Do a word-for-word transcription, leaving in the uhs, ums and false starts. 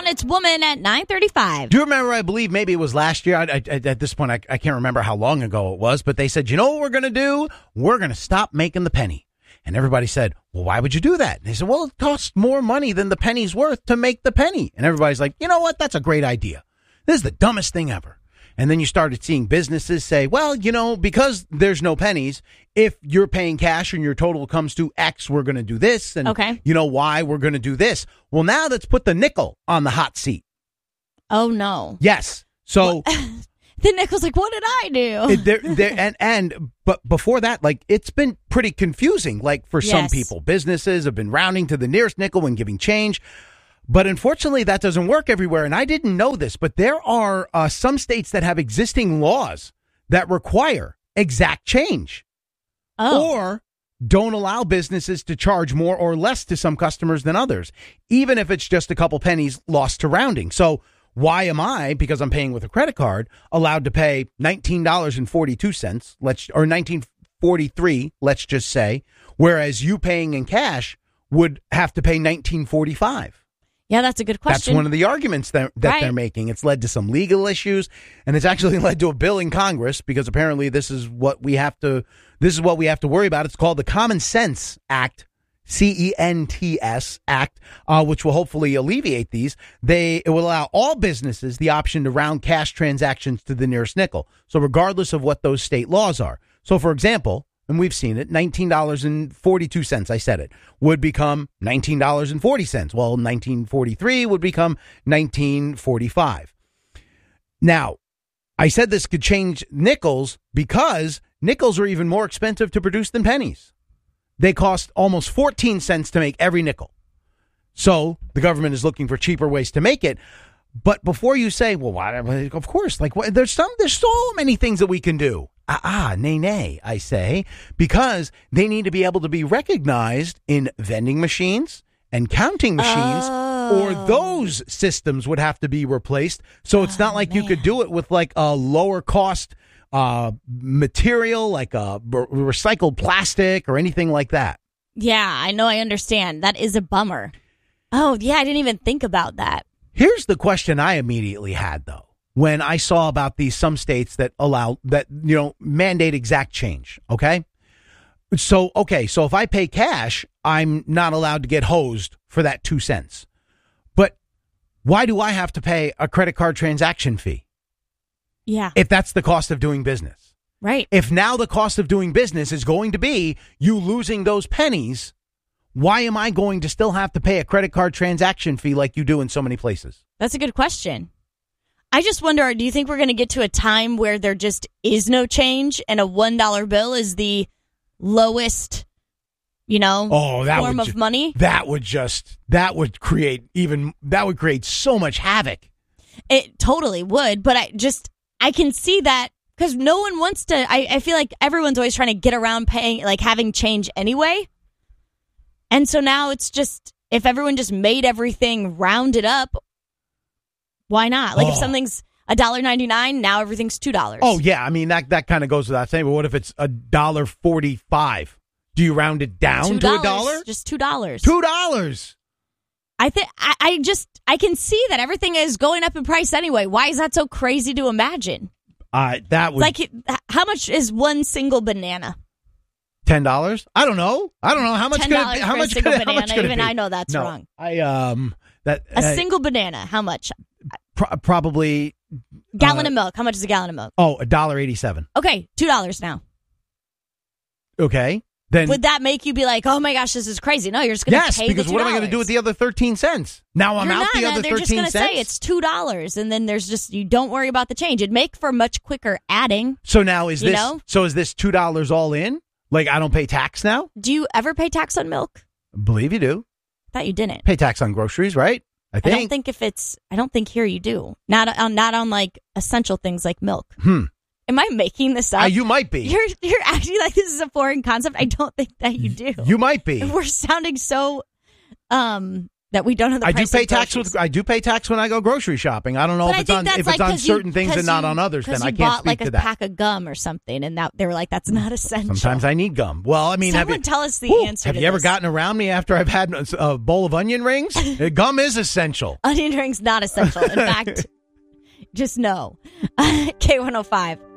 on its woman at nine thirty-five. Do you remember, I believe maybe it was last year, I, I, at this point I, I can't remember how long ago it was, but they said, you know what we're going to do? We're going to stop making the penny. And everybody said, well, why would you do that? And they said, well, it costs more money than the penny's worth to make the penny. And everybody's like, you know what? That's a great idea. This is the dumbest thing ever. And then you started seeing businesses say, well, you know, because there's no pennies, if you're paying cash and your total comes to X, we're going to do this. And, okay. you know, Y, we're going to do this. Well, now let's put the nickel on the hot seat. Oh, no. Yes. So the nickel's like, what did I do? it, they're, they're, and, and but before that, like, it's been pretty confusing. Like, for yes. some people, businesses have been rounding to the nearest nickel when giving change. But unfortunately, that doesn't work everywhere. And I didn't know this, but there are uh, some states that have existing laws that require exact change oh. or don't allow businesses to charge more or less to some customers than others, even if it's just a couple pennies lost to rounding. So why am I, because I'm paying with a credit card, allowed to pay nineteen dollars and forty-two cents, let's or nineteen forty-three, let's just say, whereas you paying in cash would have to pay nineteen forty-five? Yeah, that's a good question. That's one of the arguments that, that right. they're making. It's led to some legal issues, and it's actually led to a bill in Congress because apparently this is what we have to this is what we have to worry about. It's called the Common Sense Act, C E N T S Act, uh, which will hopefully alleviate these. They it will allow all businesses the option to round cash transactions to the nearest nickel. So regardless of what those state laws are. So, for example, and we've seen it, nineteen dollars and forty-two cents, I said it, would become nineteen dollars and forty cents. Well, nineteen forty-three would become nineteen forty-five. Now, I said this could change nickels because nickels are even more expensive to produce than pennies. They cost almost fourteen cents to make every nickel. So the government is looking for cheaper ways to make it. But before you say, well, why, of course, like there's some, there's so many things that we can do. Ah, ah, nay, nay, I say, because they need to be able to be recognized in vending machines and counting machines, oh. or those systems would have to be replaced. So it's oh, not like man. you could do it with like a lower cost uh, material, like a re- recycled plastic or anything like that. Yeah, I know. I understand. That is a bummer. Oh, yeah, I didn't even think about that. Here's the question I immediately had, though, when I saw about these some states that allow that, you know, mandate exact change. OK, so, OK, so if I pay cash, I'm not allowed to get hosed for that two cents. But why do I have to pay a credit card transaction fee? Yeah, if that's the cost of doing business. Right. If now the cost of doing business is going to be you losing those pennies, why am I going to still have to pay a credit card transaction fee like you do in so many places? That's a good question. I just wonder, do you think we're going to get to a time where there just is no change and a one dollar bill is the lowest, you know, oh, that form would of ju- money? That would just, that would create even, that would create so much havoc. It totally would, but I just, I can see that because no one wants to, I, I feel like everyone's always trying to get around paying, like having change anyway. And so now it's just, if everyone just made everything rounded up, why not? Like oh. if something's one dollar and ninety-nine cents, now everything's two dollars. Oh, yeah. I mean, that, that kind of goes without saying. But what if it's one dollar and forty-five cents? Do you round it down two dollars, to a dollar? Just two dollars. two dollars. I think, I, I just, I can see that everything is going up in price anyway. Why is that so crazy to imagine? Uh, that would. Like, how much is one single banana? Ten dollars? I don't know. I don't know how much. Ten could dollars it, how for much a single could it, banana. how much could Even it be? I know that's no, wrong. I um that A uh, single banana. How much? Pro- probably Gallon uh, of milk. How much is a gallon of milk? Oh, a dollar eighty-seven. Okay, two dollars now. Okay, then would that make you be like, oh my gosh, this is crazy? No, you're just going to yes, pay because the two what dollars. am I going to do with the other thirteen cents? Now I'm you're out not, the other they're just thirteen gonna cents. Say it's two dollars, and then there's just you don't worry about the change. It'd make for much quicker adding. So now is you this? know? So is this two dollars all in? Like I don't pay tax now? Do you ever pay tax on milk? I believe you do. Thought you didn't. Pay tax on groceries, right? I think. I don't think if it's. I don't think here you do. Not on. Not on like essential things like milk. Hmm. Am I making this up? Uh, you might be. You're you're acting like this is a foreign concept. I don't think that you do. You might be. We're sounding so um that we don't know the I price do pay of tax groceries. with I do pay tax when I go grocery shopping. I don't know But if I it's think on that's if like it's on 'cause you- certain things 'cause and not you- on others. 'cause Then I you can't bought speak like to a that. pack of gum or something, and that they were like, "That's not essential." Sometimes I need gum. Well, I mean, have Someone you, tell us the Whew, answer Have to you ever this. gotten around me after I've had a, a bowl of onion rings? Uh, gum is essential. Onion rings not essential. In fact, just no. K one oh five.